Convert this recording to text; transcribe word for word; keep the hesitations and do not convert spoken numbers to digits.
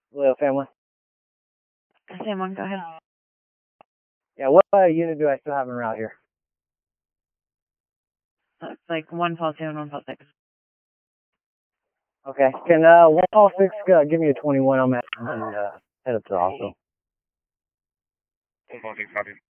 Leo family. Same one, go ahead. Yeah, what uh, unit do I still have en route here? It's like one fall two and one fall six. Okay. Can uh, one fall six uh, give me a twenty-one on that and uh, head up to the hospital? one fall six, copy.